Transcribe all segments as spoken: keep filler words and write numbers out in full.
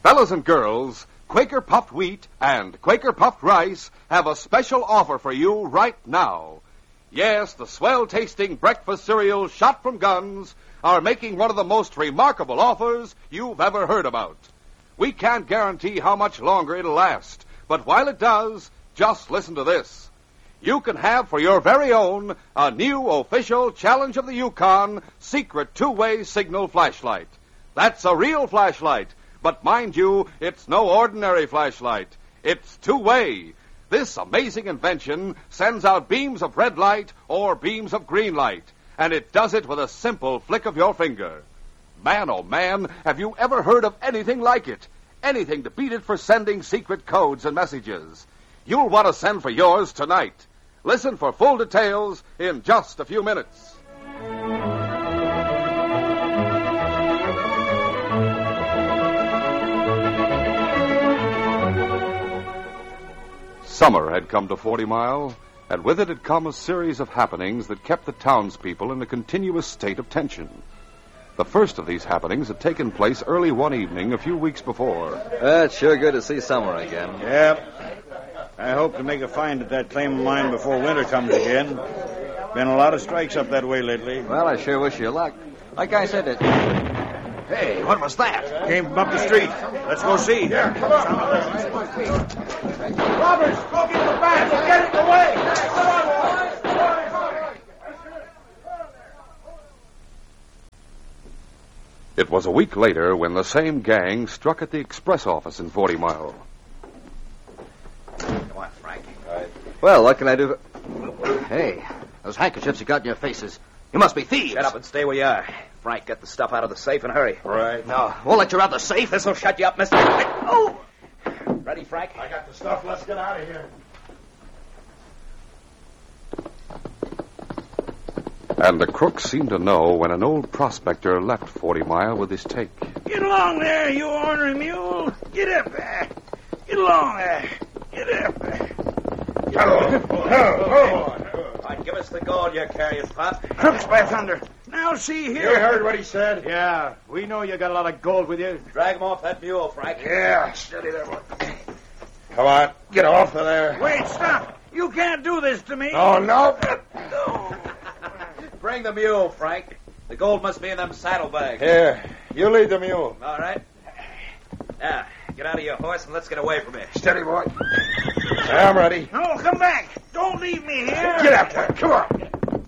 Fellas and girls, Quaker Puffed Wheat and Quaker Puffed Rice have a special offer for you right now. Yes, the swell-tasting breakfast cereals shot from guns are making one of the most remarkable offers you've ever heard about. We can't guarantee how much longer it'll last, but while it does, just listen to this. You can have for your very own a new official Challenge of the Yukon secret two-way signal flashlight. That's a real flashlight, but mind you, it's no ordinary flashlight. It's two-way. This amazing invention sends out beams of red light or beams of green light, and it does it with a simple flick of your finger. Man, oh man, have you ever heard of anything like it? Anything to beat it for sending secret codes and messages. You'll want to send for yours tonight. Listen for full details in just a few minutes. Summer had come to Forty Mile, and with it had come a series of happenings that kept the townspeople in a continuous state of tension. The first of these happenings had taken place early one evening a few weeks before. Uh, it's sure good to see summer again. Yep. I hope to make a find at that claim of mine before winter comes again. Been a lot of strikes up that way lately. Well, I sure wish you luck. Like I said, it... Hey, what was that? Came from up the street. Let's go see. Here, come on. Roberts, go get the bag. Get it away. Come on, boys. It was a week later when the same gang struck at the express office in Forty Mile. Come on, Frank. All right. Well, what can I do for... Hey, those handkerchiefs you got in your faces. You must be thieves. Shut up and stay where you are. Frank, get the stuff out of the safe and hurry. Right. No, we'll let you out of the safe. This'll shut you up, mister. Oh! Ready, Frank? I got the stuff. Let's get out of here. And the crooks seemed to know when an old prospector left Forty Mile with his take. Get along there, you ornery mule. Get up there. Get along there. Get up there. Oh, oh, All right, give us the gold you're carrying, Pop. Crooks by thunder. Now see You here. heard what he said? Yeah, we know you got a lot of gold with you. Drag him off that mule, Frank. Yeah, steady there, boy. Come on, get off of there. Wait, stop. You can't do this to me. Oh, no. Bring the mule, Frank. The gold must be in them saddlebags. Here, you lead the mule. All right. Now, get out of your horse and let's get away from here. Steady, boy. I'm ready. No, come back. Don't leave me here. Get up there. Come on.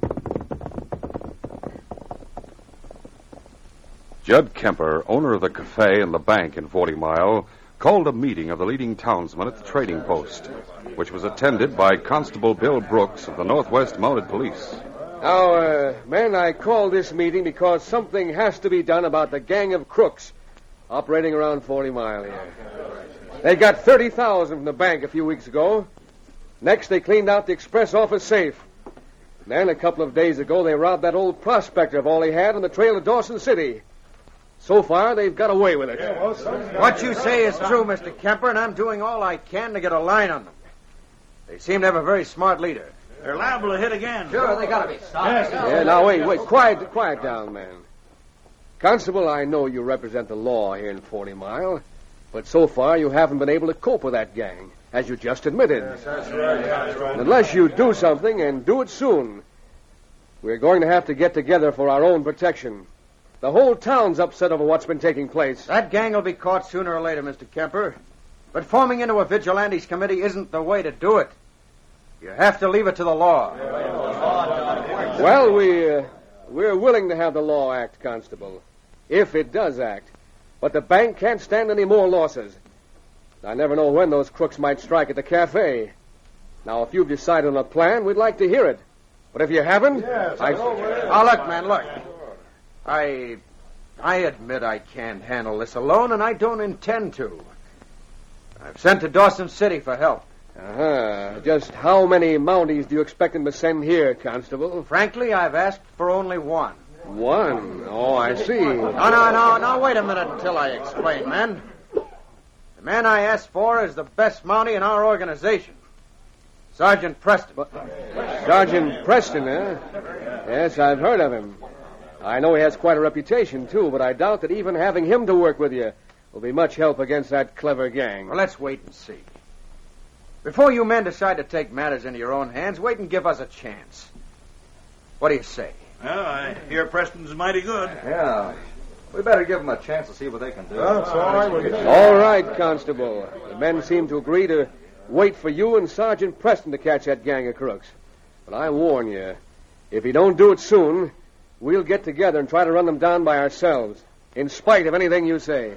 Judd Kemper, owner of the cafe and the bank in Forty Mile, called a meeting of the leading townsmen at the trading post, which was attended by Constable Bill Brooks of the Northwest Mounted Police. Now, uh, men, I called this meeting because something has to be done about the gang of crooks operating around Forty Mile here. They got thirty thousand from the bank a few weeks ago. Next, they cleaned out the express office safe. Then, a couple of days ago, they robbed that old prospector of all he had on the trail to Dawson City. So far, they've got away with it. What you say is true, Mister Kemper, and I'm doing all I can to get a line on them. They seem to have a very smart leader. They're liable to hit again. Sure, they gotta be stopped. Yeah, now, wait, wait. Quiet, quiet down, man. Constable, I know you represent the law here in Forty Mile, but so far you haven't been able to cope with that gang, as you just admitted. Yes, that's right. That's right. Unless you do something, and do it soon, we're going to have to get together for our own protection. The whole town's upset over what's been taking place. That gang will be caught sooner or later, Mister Kemper. But forming into a vigilantes committee isn't the way to do it. You have to leave it to the law. Well, we, uh, we're willing to have the law act, Constable, if it does act. But the bank can't stand any more losses. I never know when those crooks might strike at the cafe. Now, if you've decided on a plan, we'd like to hear it. But if you haven't... Yes, I... Oh, look, man, look. I... I admit I can't handle this alone, and I don't intend to. I've sent to Dawson City for help. Uh-huh. Just how many Mounties do you expect them to send here, Constable? Frankly, I've asked for only one. One? Oh, I see. No, no, no, no, wait a minute until I explain, man. The man I asked for is the best Mountie in our organization. Sergeant Preston. Sergeant Preston, eh? Yes, I've heard of him. I know he has quite a reputation, too, but I doubt that even having him to work with you will be much help against that clever gang. Well, let's wait and see. Before you men decide to take matters into your own hands, wait and give us a chance. What do you say? Well, I hear Preston's mighty good. Yeah. We better give them a chance to see what they can do. That's all right with me. All right, Constable. The men seem to agree to wait for you and Sergeant Preston to catch that gang of crooks. But I warn you, if you don't do it soon, we'll get together and try to run them down by ourselves, in spite of anything you say.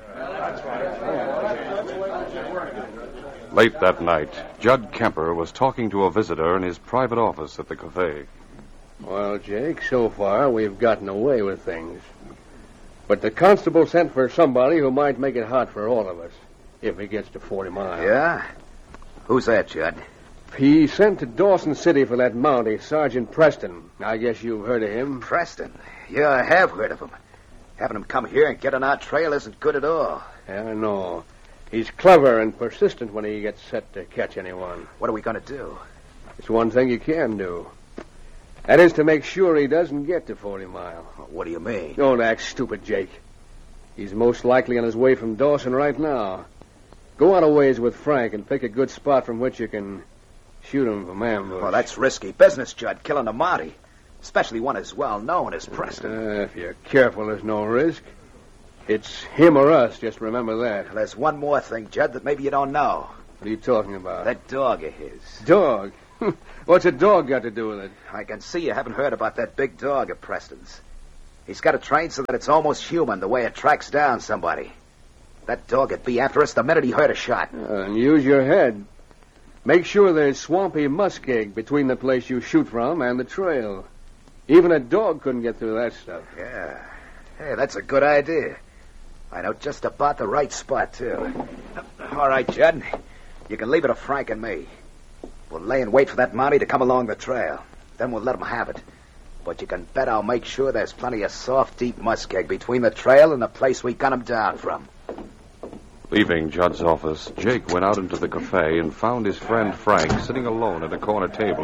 Late that night, Judd Kemper was talking to a visitor in his private office at the cafe. Well, Jake, so far we've gotten away with things. But the constable sent for somebody who might make it hot for all of us, if he gets to Forty Mile. Yeah? Who's that, Judd? He sent to Dawson City for that Mountie, Sergeant Preston. I guess you've heard of him. Preston? Yeah, I have heard of him. Having him come here and get on our trail isn't good at all. Yeah, I know. He's clever and persistent when he gets set to catch anyone. What are we going to do? It's one thing you can do. That is to make sure he doesn't get to Forty Mile. What do you mean? Don't act stupid, Jake. He's most likely on his way from Dawson right now. Go out a ways with Frank and pick a good spot from which you can shoot him from ambush. Well, that's risky business, Judd, killing a Mountie. Especially one as well known as Preston. Uh, if you're careful, there's no risk. It's him or us, just remember that. There's one more thing, Judd, that maybe you don't know. What are you talking about? That dog of his. Dog? What's a dog got to do with it? I can see you haven't heard about that big dog of Preston's. He's got it trained so that it's almost human, the way it tracks down somebody. That dog would be after us the minute he heard a shot. Uh, and use your head. Make sure there's swampy muskeg between the place you shoot from and the trail. Even a dog couldn't get through that stuff. Yeah. Hey, that's a good idea. I know just about the right spot, too. All right, Judd. You can leave it to Frank and me. We'll lay and wait for that Mountie to come along the trail. Then we'll let him have it. But you can bet I'll make sure there's plenty of soft, deep muskeg between the trail and the place we gun him down from. Leaving Judd's office, Jake went out into the cafe and found his friend Frank sitting alone at a corner table.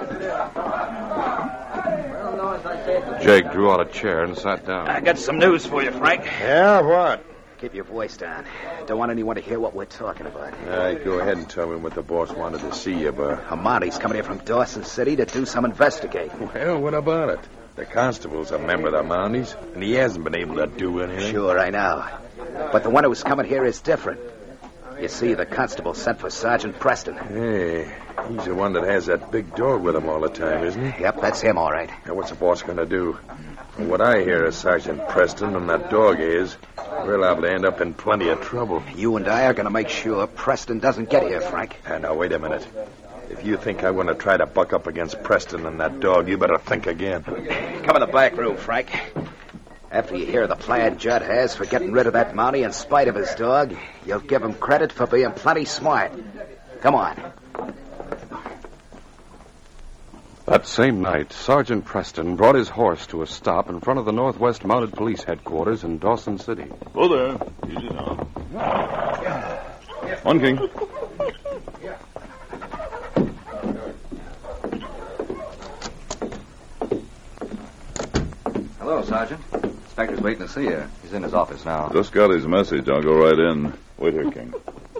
Jake drew out a chair and sat down. I got some news for you, Frank. Yeah, what? Keep your voice down. Don't want anyone to hear what we're talking about. All right, go ahead and tell me what the boss wanted to see you about. A Mountie's coming here from Dawson City to do some investigating. Well, what about it? The constable's a member of the Mounties, and he hasn't been able to do anything. Sure, I know. But the one who's coming here is different. You see, the constable sent for Sergeant Preston. Hey, he's the one that has that big dog with him all the time, isn't he? Yep, that's him, all right. Now, what's the boss going to do? From what I hear of Sergeant Preston and that dog is, we're liable to end up in plenty of trouble. You and I are going to make sure Preston doesn't get here, Frank. Uh, now, wait a minute. If you think I'm going to try to buck up against Preston and that dog, you better think again. Come in the back room, Frank. After you hear the plan Judd has for getting rid of that Mountie in spite of his dog, you'll give him credit for being plenty smart. Come on. That same night, Sergeant Preston brought his horse to a stop in front of the Northwest Mounted Police headquarters in Dawson City. Oh, there. Easy now. One King. Hello, Sergeant. Inspector's waiting to see you. He's in his office now. Just got his message. I'll go right in. Wait here, King.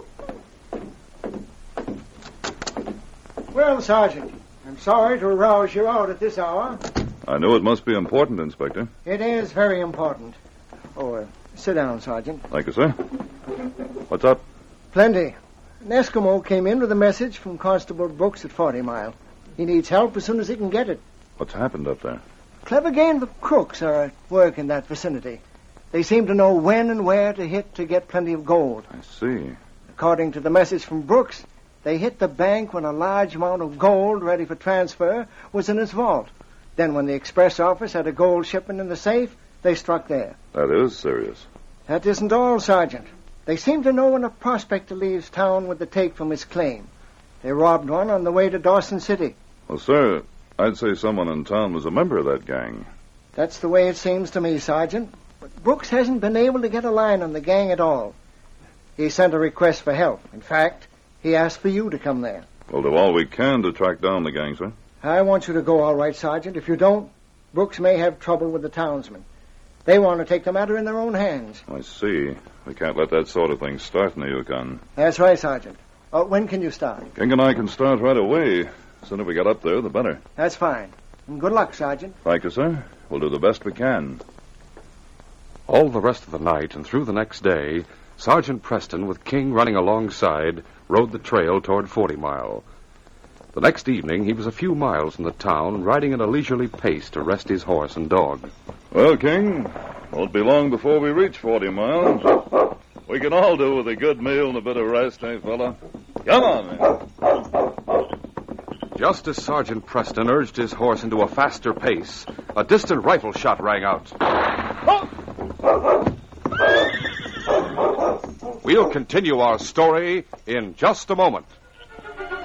Well, Sergeant, I'm sorry to arouse you out at this hour. I know it must be important, Inspector. It is very important. Oh, uh, sit down, Sergeant. Thank you, sir. What's up? Plenty. An Eskimo came in with a message from Constable Brooks at Forty Mile. He needs help as soon as he can get it. What's happened up there? Clever gang of crooks are at work in that vicinity. They seem to know when and where to hit to get plenty of gold. I see. According to the message from Brooks, they hit the bank when a large amount of gold ready for transfer was in its vault. Then when the express office had a gold shipment in the safe, they struck there. That is serious. That isn't all, Sergeant. They seem to know when a prospector leaves town with the take from his claim. They robbed one on the way to Dawson City. Well, sir, I'd say someone in town was a member of that gang. That's the way it seems to me, Sergeant. But Brooks hasn't been able to get a line on the gang at all. He sent a request for help. In fact, he asked for you to come there. We'll do all we can to track down the gang, sir. I want you to go all right, Sergeant. If you don't, Brooks may have trouble with the townsmen. They want to take the matter in their own hands. I see. We can't let that sort of thing start in the Yukon. That's right, Sergeant. Uh, when can you start? King and I can start right away. The sooner we get up there, the better. That's fine. And good luck, Sergeant. Thank you, sir. We'll do the best we can. All the rest of the night and through the next day, Sergeant Preston, with King running alongside, rode the trail toward Forty Mile. The next evening, he was a few miles from the town, riding at a leisurely pace to rest his horse and dog. Well, King, won't be long before we reach Forty Mile. We can all do with a good meal and a bit of rest, eh, fella? Come on, man. Just as Sergeant Preston urged his horse into a faster pace, a distant rifle shot rang out. We'll continue our story in just a moment.